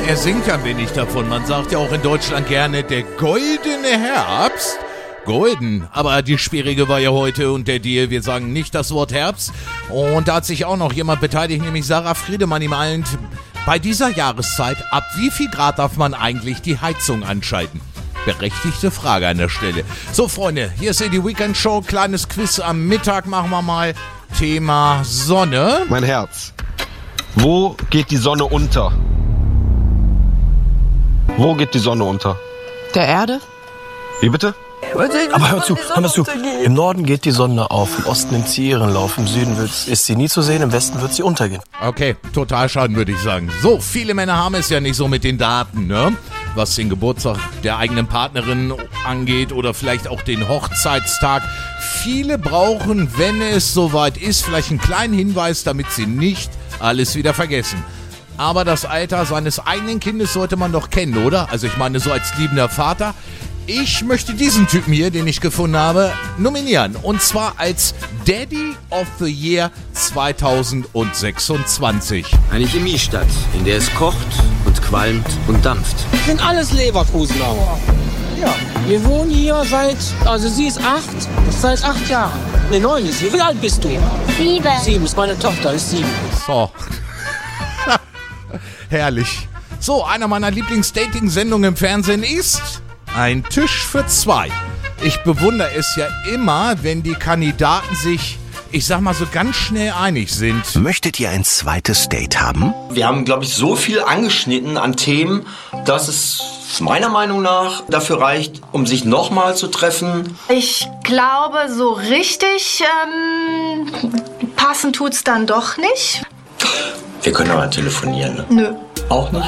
er singt ein wenig davon. Man sagt ja auch in Deutschland gerne, der goldene Herbst. Golden, aber die schwierige war ja heute und der Deal, wir sagen nicht das Wort Herbst. Und da hat sich auch noch jemand beteiligt, nämlich Sarah Friedemann, ihm allen. Bei dieser Jahreszeit, ab wie viel Grad darf man eigentlich die Heizung anschalten? Berechtigte Frage an der Stelle. So, Freunde, hier ist die Weekend Show. Kleines Quiz am Mittag machen wir mal. Thema Sonne. Mein Herz. Wo geht die Sonne unter? Wo geht die Sonne unter? Der Erde? Wie bitte? Aber hör zu. Im Norden geht die Sonne auf, im Osten nimmt sie ihren Lauf, im Süden ist sie nie zu sehen, im Westen wird sie untergehen. Okay, total schaden, würde ich sagen. So, viele Männer haben es ja nicht so mit den Daten, ne? Was den Geburtstag der eigenen Partnerin angeht oder vielleicht auch den Hochzeitstag. Viele brauchen, wenn es soweit ist, vielleicht einen kleinen Hinweis, damit sie nicht alles wieder vergessen. Aber das Alter seines eigenen Kindes sollte man doch kennen, oder? Also ich meine, so als liebender Vater. Ich möchte diesen Typen hier, den ich gefunden habe, nominieren. Und zwar als Daddy of the Year 2026. Eine Chemiestadt, in der es kocht und qualmt und dampft. Das sind alles Leverkusener. Ja. Wir wohnen hier sie ist 8, seit 8 Jahren. Ne, 9 ist sie. Wie alt bist du? 7. 7 ist meine Tochter, ist 7. So. Herrlich. So, einer meiner Lieblings-Dating-Sendungen im Fernsehen ist Ein Tisch für zwei. Ich bewundere es ja immer, wenn die Kandidaten sich, ich sag mal so ganz schnell einig sind. Möchtet ihr ein zweites Date haben? Wir haben, glaube ich, so viel angeschnitten an Themen, dass es meiner Meinung nach dafür reicht, um sich nochmal zu treffen. Ich glaube, so richtig passen tut's dann doch nicht. Wir können aber telefonieren, ne? Nö. Auch nicht?